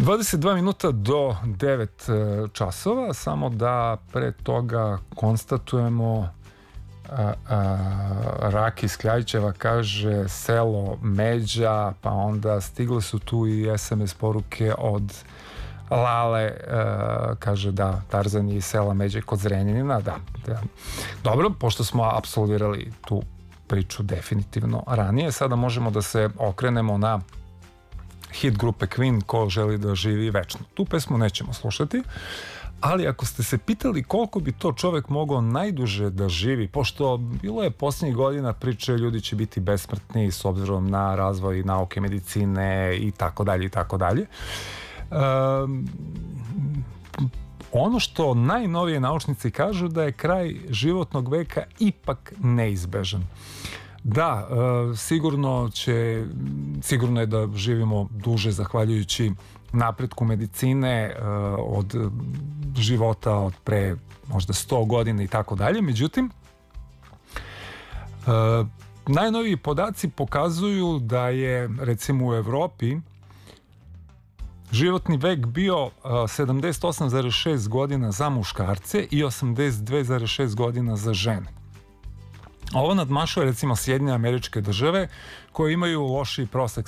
22 minuta do 9 časova, samo da pre toga konstatujemo Raki iz Kljajićeva kaže selo Međa, pa onda stigle su tu i SMS poruke od Lale, kaže da Tarzan je iz sela Međe kod Zrenjanina, da. Dobro, pošto smo apsolvirali tu priču definitivno ranije, sada možemo da se okrenemo na hit grupe Queen Ko želi da živi večno. Tu pesmu nećemo slušati, ali ako ste se pitali koliko bi to čovek mogao najduže da živi, pošto bilo je posljednjih godina priče ljudi će biti besmrtni s obzirom na razvoj nauke, medicine i tako dalje i tako dalje. Ono što najnovije naučnici kažu da je kraj životnog veka ipak neizbežan. Da, sigurno je da živimo duže zahvaljujući napretku medicine od života od pre možda 100 godina i tako dalje. Međutim, najnoviji podaci pokazuju da je recimo u Evropi životni vek bio 78,6 godina za muškarce i 82,6 godina za žene. Ovo nadmašuje recimo Sjedinjene Američke Države koje imaju lošiji prosek